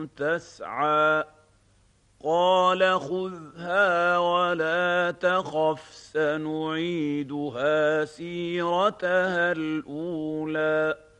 تسعى قال خذها ولا تخف سنعيدها سيرتها الأولى